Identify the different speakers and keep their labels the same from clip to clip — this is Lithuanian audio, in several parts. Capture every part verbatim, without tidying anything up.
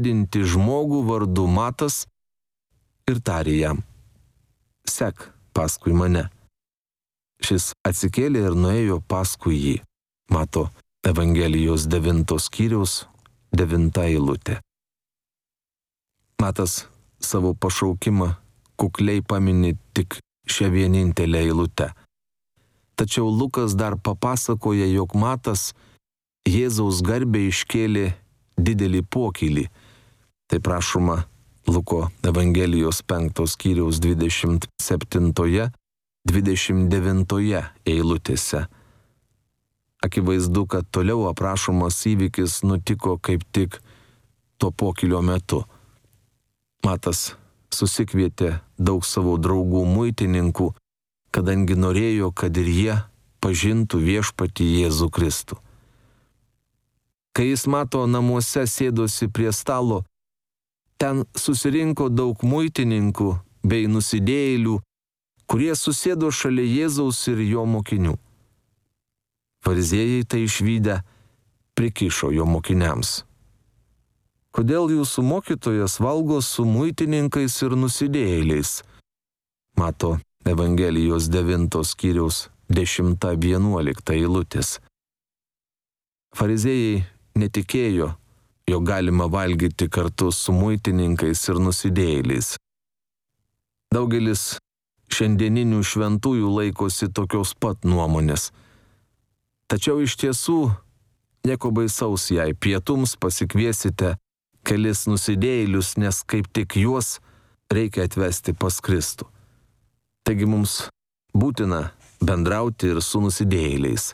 Speaker 1: lydinti žmogų vardu Matas ir tarė jam: sek paskui mane. Šis atsikėlė ir nuėjo paskui jį. Mato Evangelijos devintos skyriaus devinta eilutė. Matas savo pašaukimą kukliai pamini tik šią vienintelę eilutę. Tačiau Lukas dar papasakoja, jog Matas Jėzaus garbę iškėlė didelį pokylį. Tai prašoma Luko Evangelijos penktos skyriaus dvidešimt septintoje, dvidešimt devintoje eilutėse. Akivaizdu, kad toliau aprašomas įvykis nutiko kaip tik to pokylio metu. Matas susikvietė daug savo draugų muitininkų, kadangi norėjo, kad ir jie pažintų viešpatį Jėzų Kristų. Kai jis Mato namuose sėdosi prie stalo, ten susirinko daug muitininkų bei nusidėjėlių, kurie susėdo šalia Jėzaus ir jo mokinių. Fariziejai tai išvydę prikišo jo mokiniams: kodėl jūsų mokytojas valgo su muitininkais ir nusidėjėliais? Mato Evangelijos devintos skyriaus dešimta vienuolikta eilutės. Fariziejai netikėjo, jog galima valgyti kartu su muitininkais ir nusidėjėliais. Daugelis šiandieninių šventųjų laikosi tokios pat nuomonės. Tačiau iš tiesų nieko baisaus, jei pietums pasikviesite kelis nusidėjėlius, nes kaip tik juos reikia atvesti pas Kristų. Taigi mums būtina bendrauti ir su nusidėjėliais.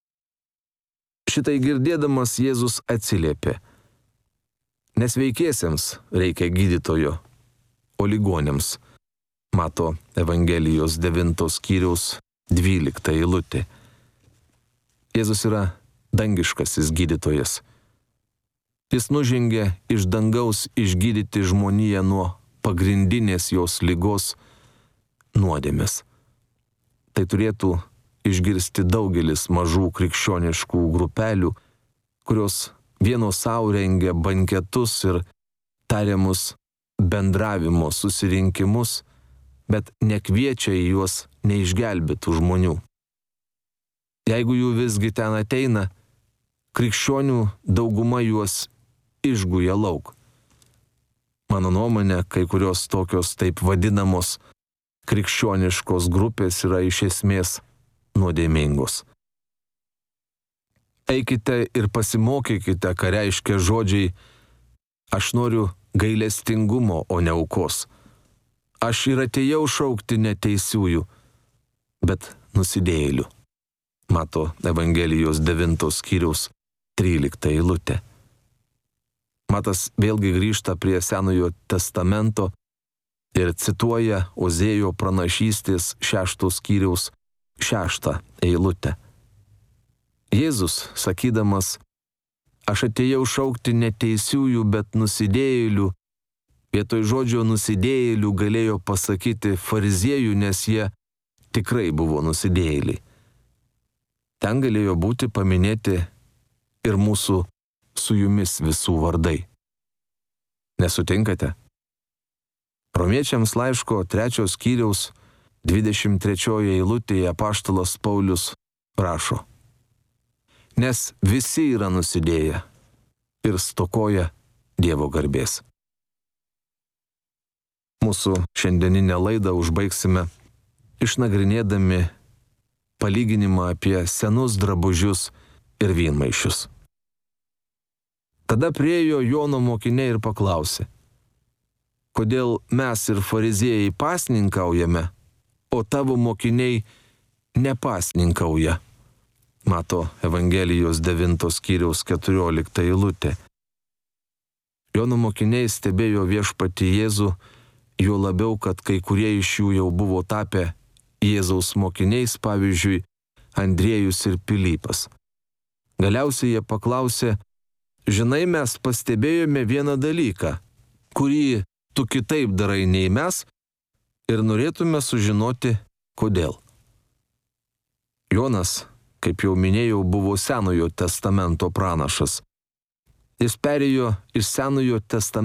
Speaker 1: Šitai girdėdamas Jėzus atsiliepė: nesveikiesiems reikia gydytojo, o ligoniams. Mato Evangelijos devintos skyriaus dvylikta eilutė. Jėzus yra dangiškasis gydytojas. Jis nužengė iš dangaus išgydyti žmoniją nuo pagrindinės jos ligos – nuodėmės. Tai turėtų išgirsti daugelis mažų krikščioniškų grupelių, kurios vienos sau rengia banketus ir tariamus bendravimo susirinkimus, bet nekviečia į juos neišgelbėtų žmonių. Jeigu jų visgi ten ateina, krikščionių dauguma juos išguja lauk. Mano nuomonė, kai kurios tokios taip vadinamos krikščioniškos grupės yra iš esmės nuodėmingos. Eikite ir pasimokykite, ką reiškia žodžiai: aš noriu gailestingumo, o ne aukos. Aš ir atėjau šaukti neteisiųjų, bet nusidėjėlių. Mato Evangelijos devintos skyriaus trylikta eilutė. Matas vėlgi grįžta prie Senojo testamento ir cituoja Ozėjo pranašystės šeštos skyriaus šeštą eilutę. Jėzus, sakydamas: aš atėjau šaukti neteisiųjų, bet nusidėjėlių, vietoj žodžio nusidėjėlių galėjo pasakyti fariziejų, nes jie tikrai buvo nusidėjėliai. Ten galėjo būti paminėti ir mūsų su jumis visų vardai. Nesutinkate? Romiečiams laiško trečios skyriaus dvidešimt trečioje eilutėje apaštalas Paulius rašo: nes visi yra nusidėję ir stokoja Dievo garbės. Mūsų šiandieninę laidą užbaigsime išnagrinėdami palyginimą apie senus drabužius ir vynmaišius. Tada priėjo Jono mokiniai ir paklausė: kodėl mes ir fariziejai pasninkaujame, o tavo mokiniai nepasninkauja? Mato Evangelijos devintos skyriaus keturiolikta eilutė. Jono mokiniai stebėjo viešpatį Jėzų, juo labiau, kad kai kurie iš jų jau buvo tapę Jėzaus mokiniais, pavyzdžiui, Andriejus ir Pilypas. Galiausiai jie paklausė: žinai, mes pastebėjome vieną dalyką, kurį tu kitaip darai nei mes, ir norėtume sužinoti, kodėl. Jonas, kaip jau minėjau, buvo Senojo testamento pranašas. Jis perėjo iš Senojo testamento